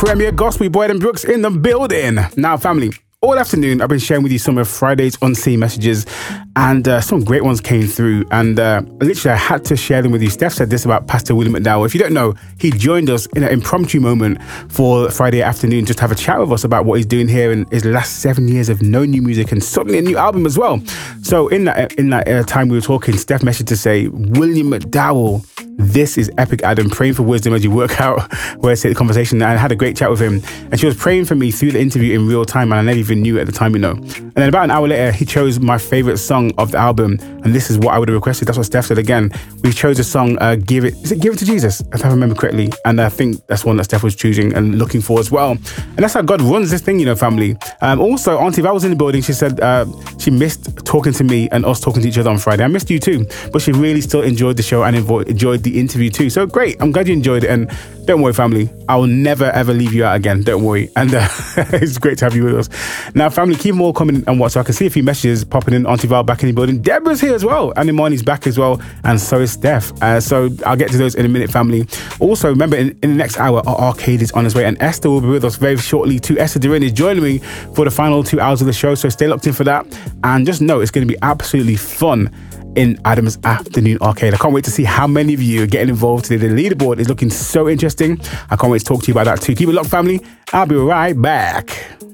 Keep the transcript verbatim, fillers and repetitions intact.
Premier Gospel, Boyd and Brooks in the building. Now, family, all afternoon I've been sharing with you some of Friday's unseen messages, and uh, some great ones came through, and uh, literally I had to share them with you. Steph said this about Pastor William McDowell. If you don't know, he joined us in an impromptu moment for Friday afternoon just to have a chat with us about what he's doing here in his last seven years of no new music and suddenly a new album as well. So in that in that uh, time we were talking, Steph messaged to say, William McDowell, this is epic, Adam. Praying for wisdom as you work out where to take the conversation. And I had a great chat with him, and she was praying for me through the interview in real time, and I never even knew at the time, you know. And then about an hour later, he chose my favorite song of the album, and this is what I would have requested. That's what Steph said again. We chose a song, uh, Give It, is it Give It to Jesus, if I remember correctly? And I think that's one that Steph was choosing and looking for as well. And that's how God runs this thing, you know, family. Um, also, Auntie Val was in the building. She said uh, she missed talking to me and us talking to each other on Friday. I missed you too, but she really still enjoyed the show and enjoyed the interview too. So great. I'm glad you enjoyed it. And don't worry, family, I will never ever leave you out again. Don't worry. And uh, it's great to have you with us. Now, family, keep them all coming and watch. So I can see a few messages popping in. Auntie Val back in the building. Deborah's here as well. And Imani's back as well. And so is Steph. Uh, so I'll get to those in a minute, family. Also, remember, in, in the next hour, our arcade is on its way. And Esther will be with us very shortly too. Esther Durin is joining me for the final two hours of the show. So stay locked in for that. And just know it's going to be absolutely fun in Adam's Afternoon Arcade. I can't wait to see how many of you are getting involved today. The leaderboard is looking so interesting. I can't wait to talk to you about that too. Keep it locked, family. I'll be right back.